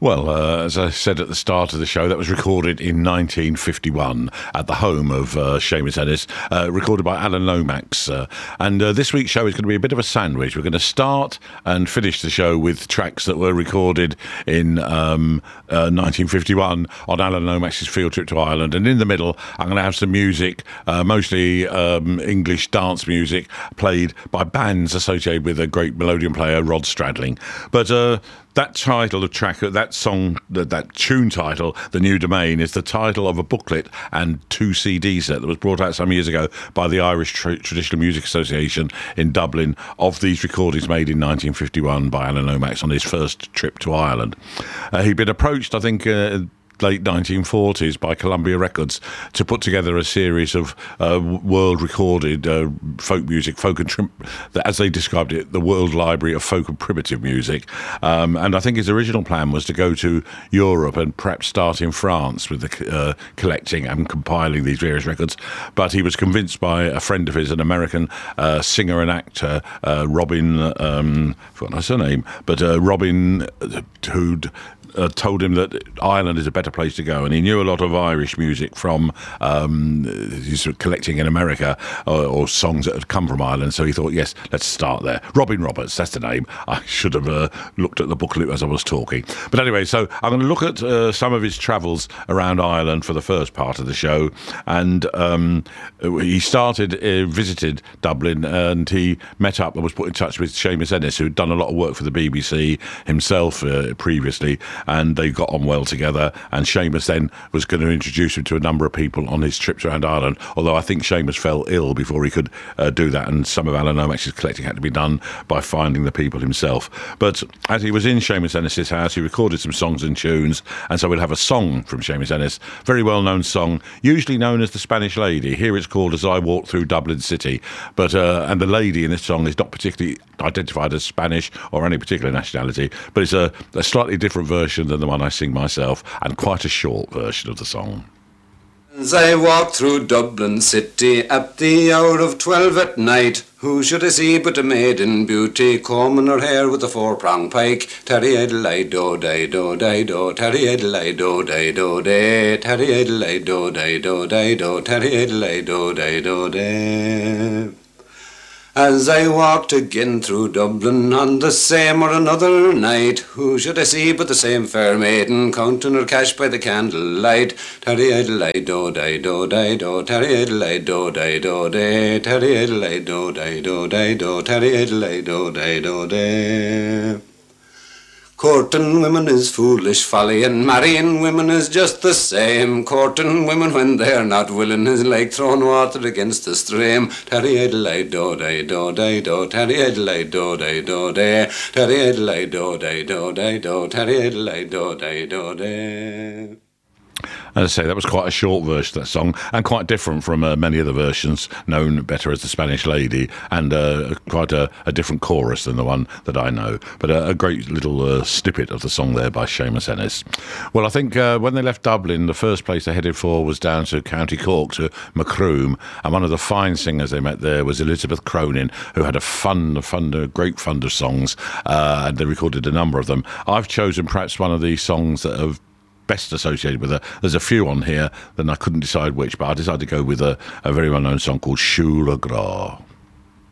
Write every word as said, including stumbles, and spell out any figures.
Well, uh, as I said at the start of the show, that was recorded in nineteen fifty-one at the home of uh, Seamus Ennis, uh, recorded by Alan Lomax. Uh, and uh, this week's show is going to be a bit of a sandwich. We're going to start and finish the show with tracks that were recorded in um, uh, nineteen fifty-one on Alan Lomax's field trip to Ireland. And in the middle, I'm going to have some music, uh, mostly um, English dance music, played by bands associated with a great melodeon player, Rod Stradling. But uh, that title of track, that song, that, that tune title, The New Domain, is the title of a booklet and two C D set that was brought out some years ago by the Irish Tra- Traditional Music Association in Dublin of these recordings made in nineteen fifty-one by Alan Lomax on his first trip to Ireland. Uh, he'd been approached, I think, uh, late nineteen forties by Columbia Records to put together a series of uh, world recorded uh, folk music, folk and trim- as they described it, the World Library of Folk and Primitive Music. Um, and I think his original plan was to go to Europe and perhaps start in France with the uh, collecting and compiling these various records. But he was convinced by a friend of his, an American uh, singer and actor, uh, Robin, um, I forgot her name, but uh, Robin, who'd Uh, told him that Ireland is a better place to go, and he knew a lot of Irish music from um, he's collecting in America, or, or songs that had come from Ireland, so he thought, yes, let's start there. Robin Roberts, that's the name. I should have uh, looked at the booklet as I was talking. But anyway, so I'm going to look at uh, some of his travels around Ireland for the first part of the show, and um, he started, uh, visited Dublin, and he met up and was put in touch with Seamus Ennis, who'd done a lot of work for the B B C himself uh, previously, and they got on well together, and Seamus then was going to introduce him to a number of people on his trips around Ireland, although I think Seamus fell ill before he could uh, do that, and some of Alan Lomax's collecting had to be done by finding the people himself. But as he was in Seamus Ennis's house, he recorded some songs and tunes, and so we'll have a song from Seamus Ennis, very well-known song, usually known as The Spanish Lady. Here it's called As I Walk Through Dublin City, but uh, and the lady in this song is not particularly identified as Spanish or any particular nationality, but it's a, a slightly different version than the one I sing myself, and quite a short version of the song. As I walked through Dublin city at the hour of twelve at night, who should I see but a maiden beauty, combing her hair with a four-pronged pike? Tarry idle do day do day do, tarry idle do day do day, tarry idle do day do day do, tarry idle do day do day. As I walked again through Dublin on the same or another night, who should I see but the same fair maiden, counting her cash by the candlelight? Tarry idle do day do day do, tarry idle do day do day, tarry idle do day do day do, tarry idle do day do day. Courting women is foolish folly, and marrying women is just the same. Courting women when they're not willing is like throwing water against the stream. Tarry idle do day do day do, tarry idle do day do day, tarry idle do day do day do, tarry idle do day do day. As I say, that was quite a short version of that song, and quite different from uh, many of the versions known better as The Spanish Lady, and uh, quite a, a different chorus than the one that I know. But uh, a great little uh, snippet of the song there by Seamus Ennis. Well, I think uh, when they left Dublin, the first place they headed for was down to County Cork, to Macroom, and one of the fine singers they met there was Elizabeth Cronin, who had a fun, a fun, a great fund of songs, uh, and they recorded a number of them. I've chosen perhaps one of these songs that have best associated with her. There's a few on here, then I couldn't decide which, but I decided to go with a, a very well-known song called Siúl a Grá.